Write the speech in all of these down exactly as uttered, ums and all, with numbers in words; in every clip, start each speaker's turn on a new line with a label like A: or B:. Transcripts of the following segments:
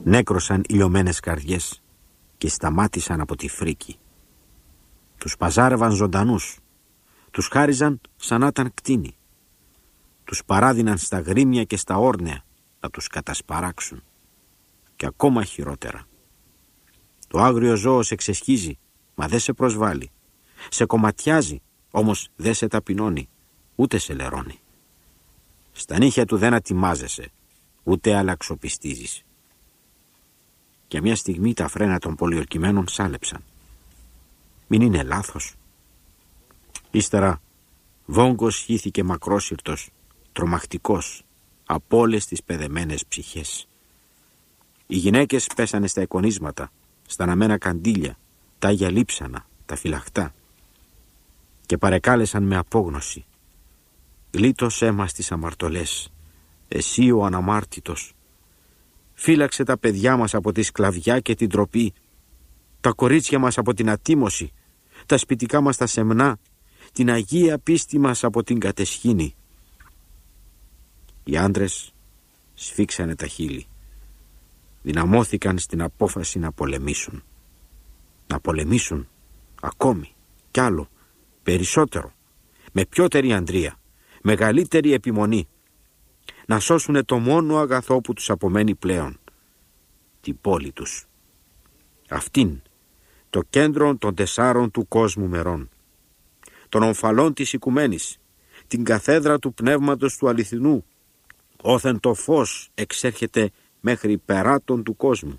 A: Νέκρωσαν οι λιωμένες καρδιές και σταμάτησαν από τη φρίκη. Τους παζάρευαν ζωντανούς, τους χάριζαν σαν να ήταν κτήνη. Τους παράδειναν στα γρήμια και στα όρνεα να τους κατασπαράξουν. Και ακόμα χειρότερα. Το άγριο ζώο σε ξεσχίζει, μα δεν σε προσβάλλει. Σε κομματιάζει, όμως δεν σε ταπεινώνει, ούτε σε λερώνει. Στα νύχια του δεν ατιμάζεσαι, ούτε αλλαξοπιστίζεις. Και μια στιγμή τα φρένα των πολιορκημένων σάλεψαν. Μην είναι λάθος. Ύστερα Βόγκος χύθηκε μακρόσυρτος, τρομακτικός, από όλες τις παιδεμένες ψυχές. Οι γυναίκες πέσανε στα εικονίσματα, στα αναμένα καντήλια, τα άγια λείψανα, τα φυλαχτά και παρεκάλεσαν με απόγνωση. Γλίτωσέ μας τις αμαρτωλές, εσύ ο αναμάρτητος. Φύλαξε τα παιδιά μας από τη σκλαβιά και την τροπή, τα κορίτσια μας από την ατίμωση, τα σπιτικά μας τα σεμνά, την αγία πίστη μας από την κατεσχήνη. Οι άντρες σφίξανε τα χείλη. Δυναμώθηκαν στην απόφαση να πολεμήσουν. Να πολεμήσουν ακόμη, κι άλλο, περισσότερο, με πιότερη αντρία, μεγαλύτερη επιμονή. Να σώσουνε το μόνο αγαθό που τους απομένει πλέον, την πόλη τους. Αυτήν, το κέντρο των τεσσάρων του κόσμου μερών, των ομφαλών της οικουμένης, την καθέδρα του πνεύματος του αληθινού, όθεν το φως εξέρχεται μέχρι περάτων του κόσμου.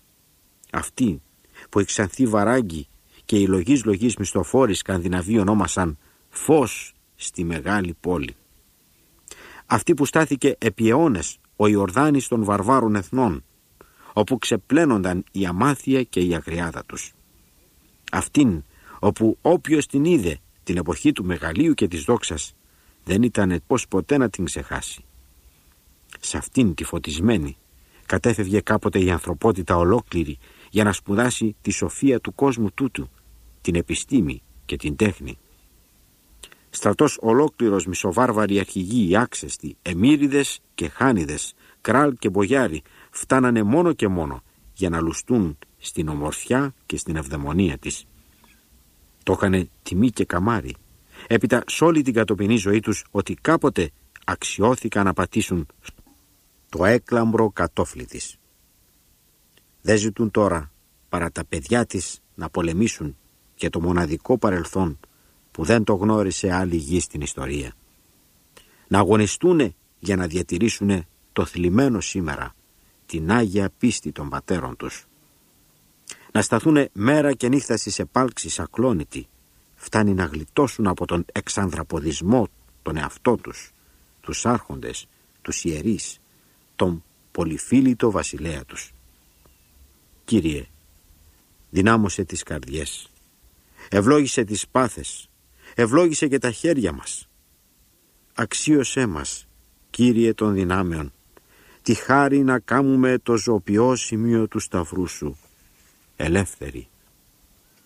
A: Αυτή που οι Ξανθοί Βαράγγι και οι λογής λογής μισθοφόροι Σκανδιναβοί ονόμασαν φως στη μεγάλη πόλη. Αυτή που στάθηκε επί αιώνες ο Ιορδάνης των βαρβάρων εθνών, όπου ξεπλένονταν η αμάθεια και η αγριάδα τους. Αυτήν όπου όποιος την είδε την εποχή του μεγαλείου και της δόξας δεν ήταν πως ποτέ να την ξεχάσει. Σε αυτήν τη φωτισμένη κατέφευγε κάποτε η ανθρωπότητα ολόκληρη για να σπουδάσει τη σοφία του κόσμου τούτου, την επιστήμη και την τέχνη. Στρατός ολόκληρος μισοβάρβαροι αρχηγοί, άξεστοι, εμμύριδες και χάνιδες, κράλ και μπογιάροι φτάνανε μόνο και μόνο για να λουστούν στην ομορφιά και στην ευδαιμονία της. Το είχανε τιμή και καμάρι. Έπειτα σ' όλη την κατοπινή ζωή τους ότι κάποτε αξιώθηκαν να πατήσουν το έκλαμπρο κατόφλι της. Δεν ζητούν τώρα παρά τα παιδιά της να πολεμήσουν για το μοναδικό παρελθόν που δεν το γνώρισε άλλη γη στην ιστορία. Να αγωνιστούν για να διατηρήσουν το θλιμμένο σήμερα, την άγια πίστη των πατέρων τους. Να σταθούν μέρα και νύχτα στις επάλξεις ακλόνητοι, φτάνει να γλιτώσουν από τον εξανδραποδισμό τον εαυτό τους, τους άρχοντες, τους ιερείς, τον πολυφίλητο βασιλέα τους. Κύριε, δυνάμωσε τις καρδιές, ευλόγησε τις πάθες, ευλόγησε και τα χέρια μας. Αξίωσέ μας, Κύριε των δυνάμεων, τη χάρη να κάμουμε το ζωοποιό σημείο του σταυρού σου, ελεύθεροι